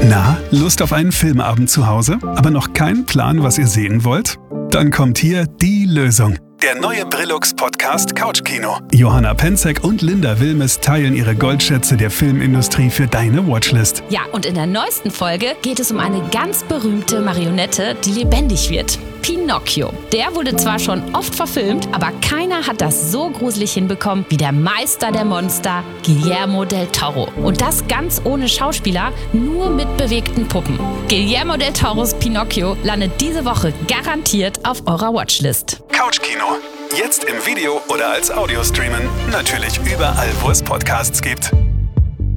Na, Lust auf einen Filmabend zu Hause, aber noch keinen Plan, was ihr sehen wollt? Dann kommt hier die Lösung. Der neue Brillux-Podcast Couchkino. Johanna Penzek und Linda Wilmes teilen ihre Goldschätze der Filmindustrie für deine Watchlist. Ja, und in der neuesten Folge geht es um eine ganz berühmte Marionette, die lebendig wird. Pinocchio. Der wurde zwar schon oft verfilmt, aber keiner hat das so gruselig hinbekommen wie der Meister der Monster, Guillermo del Toro. Und das ganz ohne Schauspieler, nur mit bewegten Puppen. Guillermo del Toros Pinocchio landet diese Woche garantiert auf eurer Watchlist. Couchkino. Jetzt im Video oder als Audio streamen. Natürlich überall, wo es Podcasts gibt.